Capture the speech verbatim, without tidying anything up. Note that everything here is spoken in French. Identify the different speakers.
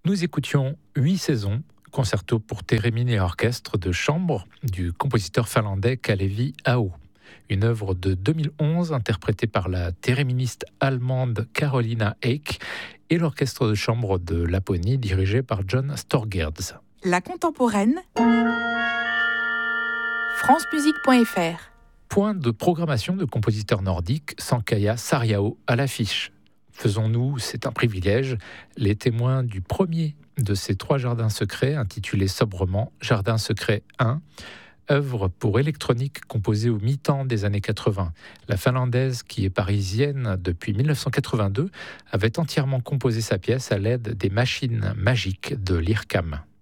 Speaker 1: Nous écoutions huit saisons, concerto pour thérémine et orchestre de chambre du compositeur finlandais Kalevi Aho. Une œuvre de deux mille onze interprétée par la théréministe allemande Carolina Eyck et l'orchestre de chambre de Laponie dirigé par John Storgerds.
Speaker 2: La contemporaine, francemusique point f r.
Speaker 1: Point de programmation de compositeurs nordiques, Sankaja Sariao à l'affiche. Faisons-nous, c'est un privilège, les témoins du premier de ces trois jardins secrets, intitulé sobrement Jardin secret un, œuvre pour électronique composée au mi-temps des années quatre-vingts. La Finlandaise, qui est parisienne depuis dix-neuf cent quatre-vingt-deux, avait entièrement composé sa pièce à l'aide des machines magiques de l'I R C A M.